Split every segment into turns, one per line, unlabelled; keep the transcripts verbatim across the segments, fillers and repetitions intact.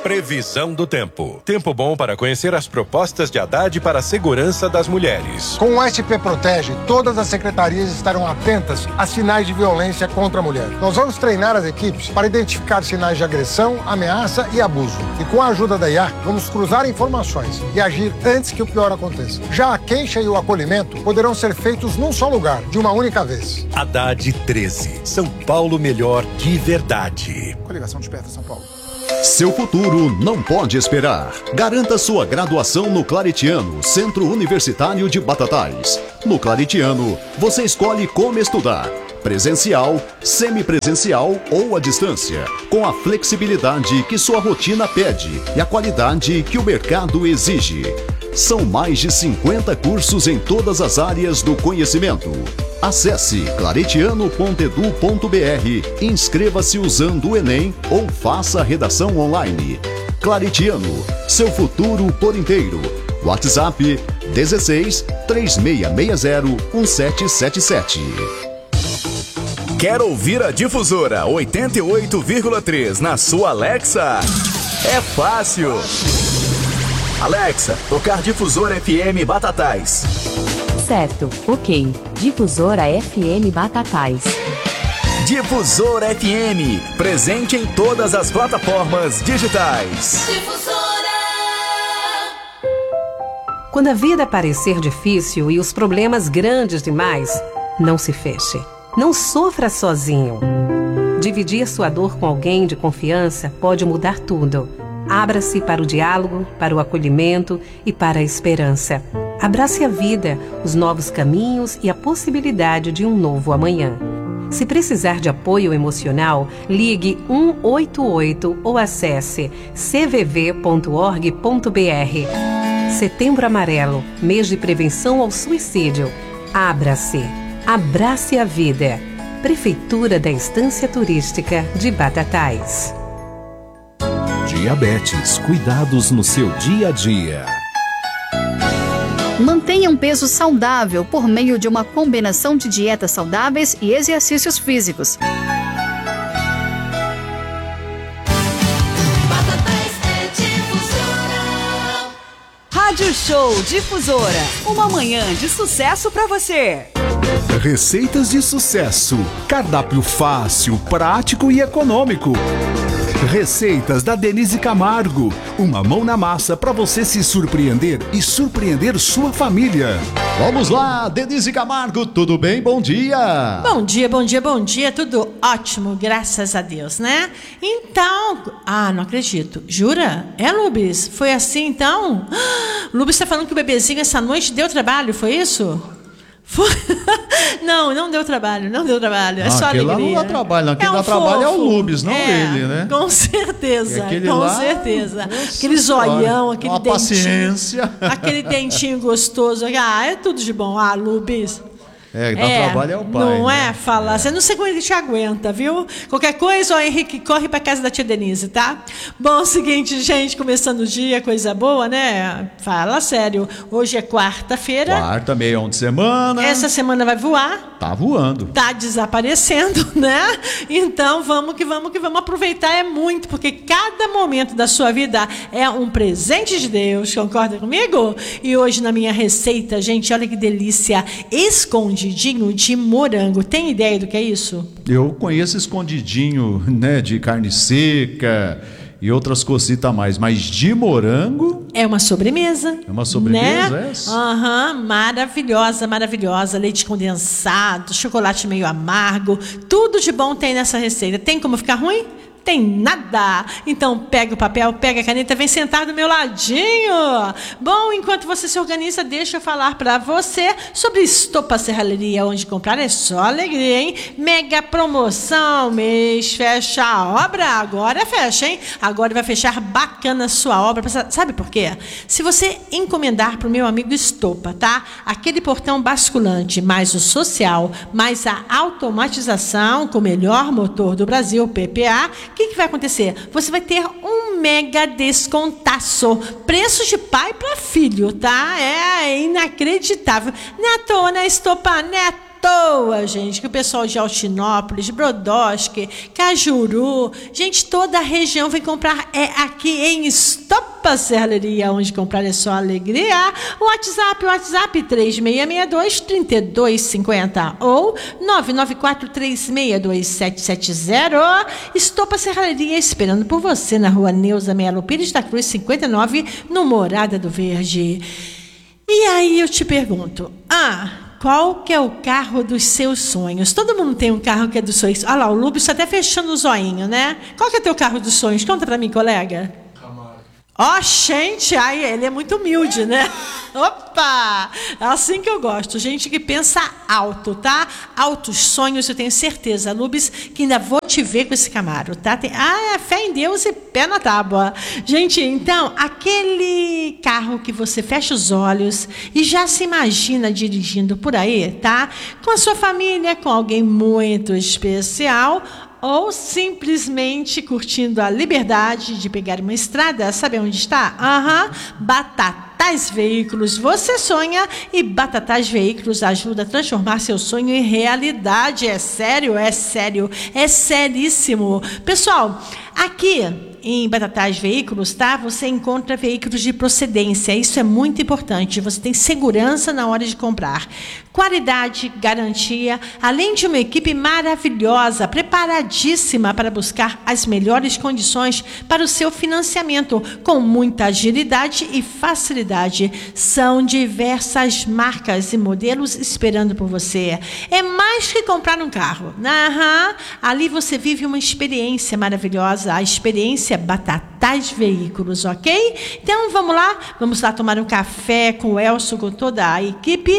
Previsão do tempo. Tempo bom para conhecer as propostas de Haddad para a segurança das mulheres.
Com o S P Protege, todas as secretarias estarão atentas a sinais de violência contra a mulher. Nós vamos treinar as equipes para identificar sinais de agressão, ameaça e abuso. E com a ajuda da I A, vamos cruzar informações e agir antes que o pior aconteça. Já a queixa e o acolhimento poderão ser feitos num só lugar, de uma única vez.
Haddad treze. São Paulo melhor de verdade.
Coligação Desperta São Paulo.
Seu futuro não pode esperar. Garanta sua graduação no Claretiano, Centro Universitário de Batatais. No Claretiano, você escolhe como estudar: presencial, semipresencial ou à distância, com a flexibilidade que sua rotina pede e a qualidade que o mercado exige. São mais de cinquenta cursos em todas as áreas do conhecimento. Acesse claretiano ponto edu ponto br, inscreva-se usando o Enem ou faça a redação online. Claretiano, seu futuro por inteiro. WhatsApp dezesseis, três seis seis zero, um sete sete sete.
Quer ouvir a Difusora oitenta e oito vírgula três na sua Alexa? É fácil. Alexa, tocar Difusora F M Batatais.
Certo, ok. Difusora F M Batatais.
Difusora F M, presente em todas as plataformas digitais.
Difusora.
Quando a vida parecer difícil e os problemas grandes demais, não se feche. Não sofra sozinho. Dividir sua dor com alguém de confiança pode mudar tudo. Abra-se para o diálogo, para o acolhimento e para a esperança. Abrace a vida, os novos caminhos e a possibilidade de um novo amanhã. Se precisar de apoio emocional, ligue um oito oito ou acesse c v v ponto org ponto b r. Setembro Amarelo, mês de prevenção ao suicídio. Abra-se. Abrace a vida. Prefeitura da Estância Turística de Batatais.
Diabetes, cuidados no seu dia a dia.
Mantenha um peso saudável por meio de uma combinação de dietas saudáveis e exercícios físicos.
Rádio Show Difusora, uma manhã de sucesso para você.
Receitas de sucesso, cardápio fácil, prático e econômico. Receitas da Denise Camargo, uma mão na massa para você se surpreender e surpreender sua família.
Vamos lá, Denise Camargo, tudo bem? Bom dia!
Bom dia, bom dia, bom dia, tudo ótimo, graças a Deus, né? Então, ah, não acredito, jura? É, Lubis? Foi assim então? Lubis está falando que o bebezinho essa noite deu trabalho, foi isso? Foi... Não, não deu trabalho, não deu trabalho, é
ah,
só alegria.
Lá não dá trabalho, não. Quem
é um
dá
fofo.
trabalho é o Lubis, não
é,
ele, né?
Com certeza, com
lá,
certeza.
Nossa,
aquele zoião, aquele
uma
dentinho.
Paciência.
Aquele dentinho gostoso. Ah, é tudo de bom. Ah, Lubis.
É, dá é, trabalho é o pai.
Não
né?
é falar. É. Você não sei como ele te aguenta, viu? Qualquer coisa, ó, Henrique, corre pra casa da tia Denise, tá? Bom, seguinte, gente, começando o dia, coisa boa, né? Fala sério. Hoje é quarta-feira.
Quarta, meia de semana.
Essa semana vai voar.
Tá voando.
Tá desaparecendo, né? Então, vamos que vamos que vamos aproveitar é muito, porque cada momento da sua vida é um presente de Deus. Concorda comigo? E hoje na minha receita, gente, olha que delícia, escondidinho de morango. Tem ideia do que é isso?
Eu conheço escondidinho, né, de carne seca e outras cositas a mais, mas de morango...
É uma sobremesa.
É uma sobremesa,
né?
essa?
Aham, uhum, maravilhosa, maravilhosa. Leite condensado, chocolate meio amargo, tudo de bom tem nessa receita. Tem como ficar ruim? Tem nada. Então pega o papel, pega a caneta, vem sentar do meu ladinho. Bom, enquanto você se organiza, deixa eu falar para você sobre Estopa Serralheria, onde comprar é só alegria, hein? Mega promoção, mês fecha a obra, agora fecha, hein? Agora vai fechar bacana a sua obra. Sabe por quê? Se você encomendar para o meu amigo Estopa, tá? Aquele portão basculante, mais o social, mais a automatização com o melhor motor do Brasil, P P A, o que, que vai acontecer? Você vai ter um mega descontaço. Preços de pai para filho, tá? É inacreditável. Não é à toa, né, Estopa? Não é à toa, gente, que o pessoal de Altinópolis, Brodowski, Cajuru, gente, toda a região vem comprar é aqui em Estopa Serralheria, onde comprar é só alegria. O WhatsApp, o WhatsApp três seis seis dois, três dois cinco zero ou nove nove quatro três seis dois sete sete zero. Estopa Serralheria esperando por você na rua Neuza Melo Pires da Cruz cinquenta e nove, no Morada do Verde. E aí eu te pergunto, ah, qual que é o carro dos seus sonhos? Todo mundo tem um carro que é dos sonhos. Olha lá, o Lúbio está até fechando o zoinho, né? Qual que é o teu carro dos sonhos? Conta para mim, colega. Ó, oh, gente, ai, ele é muito humilde, né? Opa! É assim que eu gosto, gente que pensa alto, tá? Altos sonhos, eu tenho certeza, Lubis, que ainda vou te ver com esse Camaro, tá? Tem, ah, é fé em Deus e pé na tábua. Gente, então, aquele carro que você fecha os olhos e já se imagina dirigindo por aí, tá? Com a sua família, com alguém muito especial, ou simplesmente curtindo a liberdade de pegar uma estrada. Sabe onde está? Aham, uhum. Batatais Veículos. Você sonha e Batatais Veículos ajuda a transformar seu sonho em realidade. É sério, é sério, é seríssimo. Pessoal, aqui em Batatais Veículos, tá? Você encontra veículos de procedência. Isso é muito importante. Você tem segurança na hora de comprar. Qualidade, garantia, além de uma equipe maravilhosa, preparadíssima para buscar as melhores condições para o seu financiamento, com muita agilidade e facilidade. São diversas marcas e modelos esperando por você. É mais que comprar um carro. Aham. Ali você vive uma experiência maravilhosa, a experiência Batatais Veículos, ok? Então vamos lá, vamos lá tomar um café com o Elcio, com toda a equipe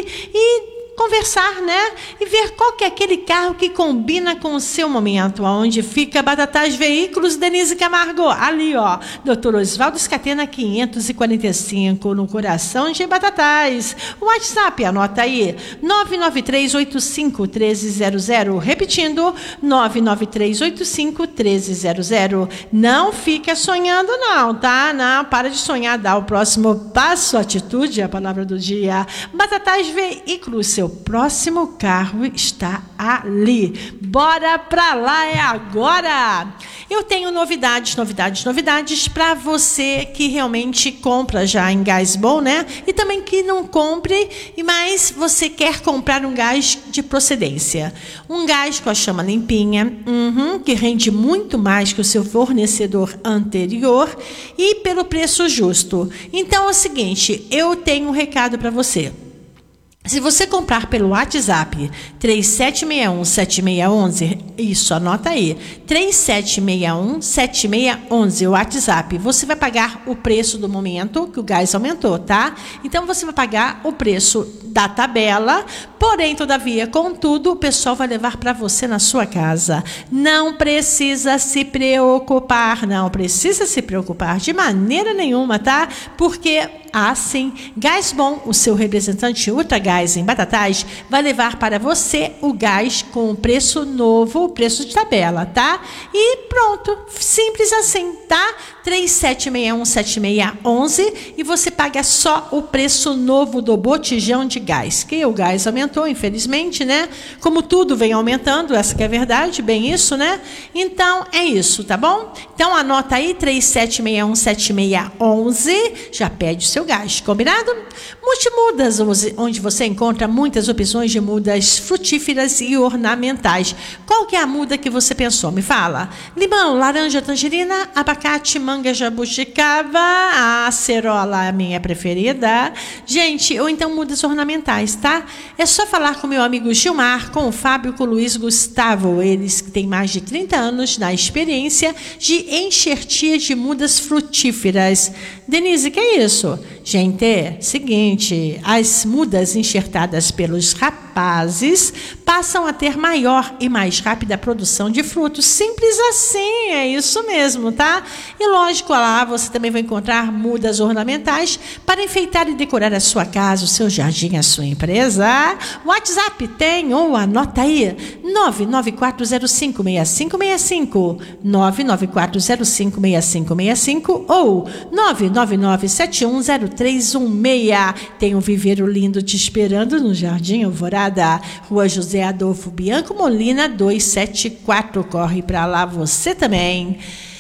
e conversar, né? E ver qual que é aquele carro que combina com o seu momento. Aonde fica Batatais Veículos, Denise Camargo? Ali, ó, doutor Oswaldo Scatena quinhentos e quarenta e cinco, no coração de Batatais. O WhatsApp, anota aí, nove nove três oito cinco um três zero zero. Repetindo, nove nove três oito cinco um três zero zero. Não fica sonhando não, tá? Não, para de sonhar, dá o próximo passo, atitude, a palavra do dia. Batatais Veículos, seu próximo carro está ali. Bora pra lá, é agora! Eu tenho novidades, novidades, novidades para você que realmente compra já em gás bom, né? E também que não compre, mas você quer comprar um gás de procedência. Um gás com a chama limpinha, uhum, que rende muito mais que o seu fornecedor anterior e pelo preço justo. Então é o seguinte, eu tenho um recado para você. Se você comprar pelo WhatsApp três sete seis um sete seis um um, isso, anota aí, três sete seis um sete seis um um, o WhatsApp, você vai pagar o preço do momento que o gás aumentou, tá? Então você vai pagar o preço da tabela, porém, todavia, contudo, o pessoal vai levar para você na sua casa. Não precisa se preocupar, não precisa se preocupar de maneira nenhuma, tá? Porque assim, Gás Bom, o seu representante Ultra Gás em Batatais, vai levar para você o gás com o preço novo, o preço de tabela, tá? E pronto, simples assim, tá? três sete seis um sete seis um um e você paga só o preço novo do botijão de gás, que o gás aumentou, infelizmente, né? Como tudo vem aumentando, essa que é a verdade, bem isso, né? Então, é isso, tá bom? Então, anota aí, três sete seis um sete seis um um, já pede o seu gás, combinado? Multimudas, onde você encontra muitas opções de mudas frutíferas e ornamentais. Qual que é a muda que você pensou? Me fala. Limão, laranja, tangerina, abacate, manga, jabuticaba, acerola, a minha preferida. Gente, ou então mudas ornamentais, tá? É só falar com meu amigo Gilmar, com o Fábio, com o Luiz Gustavo. Eles que têm mais de trinta anos na experiência de enxertia de mudas frutíferas. Denise, que é isso? Gente, é seguinte, as mudas enxertadas pelos rapazes passam a ter maior e mais rápida produção de frutos. Simples assim, é isso mesmo, tá? E lógico, lá você também vai encontrar mudas ornamentais para enfeitar e decorar a sua casa, o seu jardim, a sua empresa. WhatsApp tem, ou anota aí, nove nove quatro zero cinco seis cinco seis cinco, nove nove quatro zero cinco seis cinco seis cinco ou nove nove nove sete um zero três um seis. Tem um viveiro lindo te esperando no Jardim Alvorada. Quebrada, Rua José Adolfo Bianco Molina, duzentos e setenta e quatro. Corre para lá você também.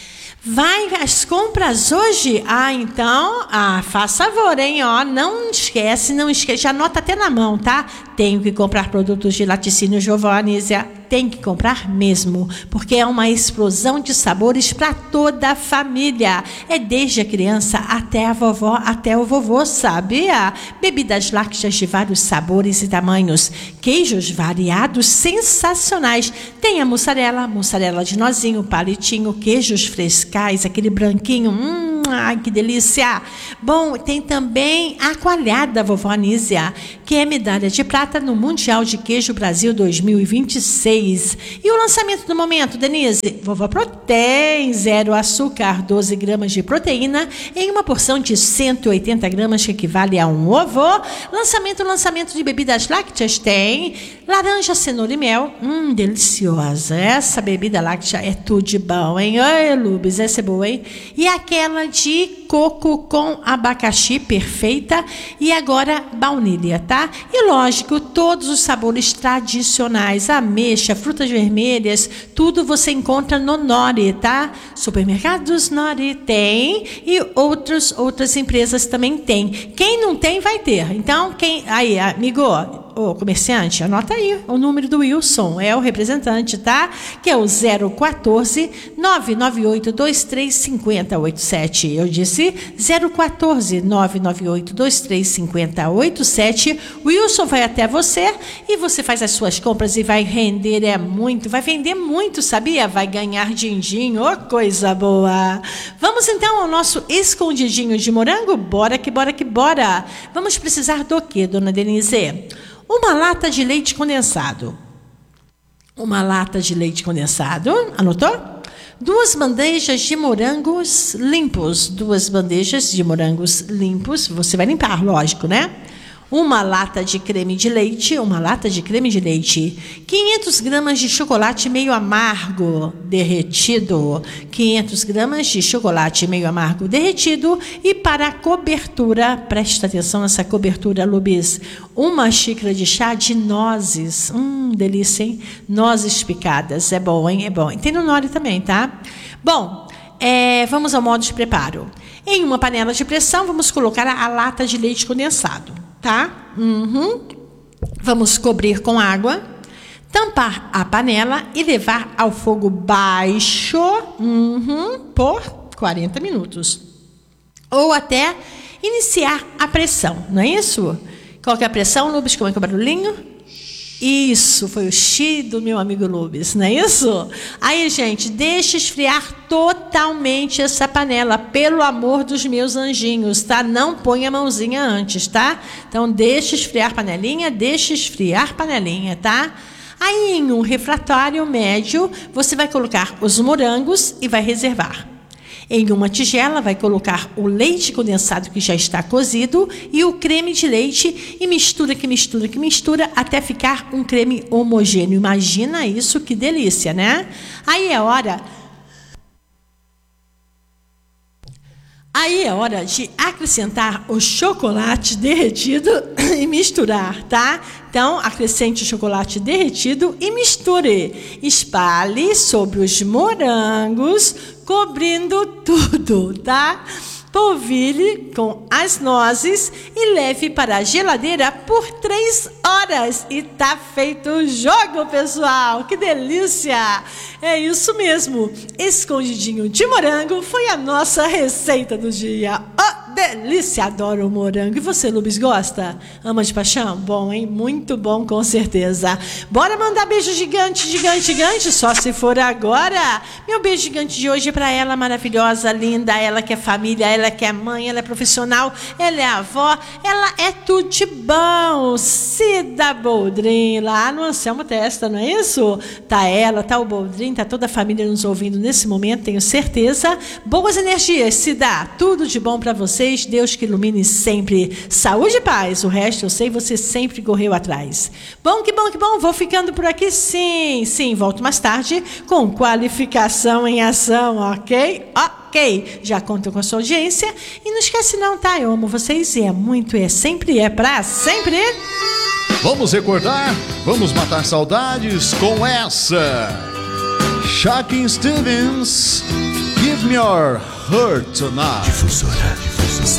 Vai às compras hoje? Ah, então, ah, faz favor, hein? Ó, não esquece, não esquece, já anota até na mão, tá? Tenho que comprar produtos de laticínio Giovanísia. Tem que comprar mesmo, porque é uma explosão de sabores para toda a família. É desde a criança até a vovó, até o vovô, sabia? Bebidas lácteas de vários sabores e tamanhos, queijos variados sensacionais. Tem a mussarela, mussarela de nozinho, palitinho, queijos frescais, aquele branquinho, hum, ai que delícia. Bom, tem também a coalhada vovó Anísia, que é medalha de prata no Mundial de Queijo Brasil dois mil e vinte e seis. E o lançamento do momento, Denise? Vovó Protein, zero açúcar, doze gramas de proteína em uma porção de cento e oitenta gramas, que equivale a um ovo. Lançamento, lançamento de bebidas lácteas tem laranja, cenoura e mel. Hum, deliciosa. Essa bebida láctea é tudo de bom, hein? Oi, Lubes, essa é boa, hein? E aquela de coco com abacaxi, perfeita. E agora, baunilha, tá? E lógico, todos os sabores tradicionais, ameixa, frutas vermelhas, tudo você encontra no Nori, tá? Supermercados Nori tem e outros, outras empresas também tem. Quem não tem, vai ter. Então, quem... Aí, amigo, ô comerciante, anota aí o número do Wilson, é o representante, tá? Que é o zero quatorze, nove nove oito, dois três cinco zero oito sete. Eu disse zero quatorze, nove nove oito, dois três cinco zero oito sete. O Wilson vai até você e você faz as suas compras e vai render é muito, vai vender muito, sabia? Vai ganhar din-din, ô coisa boa. Vamos então ao nosso escondidinho de morango? Bora que bora que bora. Vamos precisar do quê, dona Denise? Uma lata de leite condensado. Uma lata de leite condensado. Anotou? Duas bandejas de morangos limpos. Duas bandejas de morangos limpos. Você vai limpar, lógico, né? Uma lata de creme de leite, uma lata de creme de leite, quinhentas gramas de chocolate meio amargo derretido, quinhentas gramas de chocolate meio amargo derretido, e para a cobertura, presta atenção nessa cobertura, Lubis, uma xícara de chá de nozes, hum, delícia, hein? Nozes picadas, é bom, hein? É bom. Tem no Nori também, tá? Bom, é, vamos ao modo de preparo. Em uma panela de pressão, vamos colocar a, a lata de leite condensado. Tá? Uhum. Vamos cobrir com água, tampar a panela e levar ao fogo baixo uhum, por quarenta minutos. Ou até iniciar a pressão, não é isso? Qual que é a pressão, Lubes? Como é que é o barulhinho? Isso, foi o chi do meu amigo Lubes, não é isso? Aí, gente, deixa esfriar totalmente essa panela, pelo amor dos meus anjinhos, tá? Não põe a mãozinha antes, tá? Então, deixa esfriar panelinha, deixa esfriar panelinha, tá? Aí, em um refratário médio, você vai colocar os morangos e vai reservar. Em uma tigela, vai colocar o leite condensado que já está cozido e o creme de leite e mistura, que mistura, que mistura até ficar um creme homogêneo. Imagina isso, que delícia, né? Aí é hora... Aí é hora de acrescentar o chocolate derretido e misturar, tá? Então, acrescente o chocolate derretido e misture. Espalhe sobre os morangos, cobrindo tudo, tá? Polvilhe com as nozes e leve para a geladeira por três horas. E tá feito o jogo, pessoal! Que delícia! É isso mesmo! Escondidinho de morango foi a nossa receita do dia. Oh, delícia! Adoro o morango. E você, Lubes, gosta? Ama de paixão? Bom, hein? Muito bom, com certeza. Bora mandar beijo gigante, gigante, gigante? Só se for agora. Meu beijo gigante de hoje é para ela, maravilhosa, linda. Ela que é família, ela que é mãe, ela é profissional, ela é avó, ela é tudo de bom. Cida Boldrin, lá no Anselmo Testa, não é isso? Tá ela, tá o Boldrin, tá toda a família nos ouvindo nesse momento, tenho certeza. Boas energias, Cida, tudo de bom para vocês, Deus que ilumine sempre. Saúde e paz, o resto eu sei, você sempre correu atrás. Bom, que bom, que bom, vou ficando por aqui, sim, sim, volto mais tarde com qualificação em ação, ok? Ok, já conto com a sua audiência e não esquece não, tá? Eu amo vocês e é muito, é sempre, é pra sempre.
Vamos recordar, vamos matar saudades com essa. Shakin' Stevens, Give Me Your Heart Tonight.
Difusora.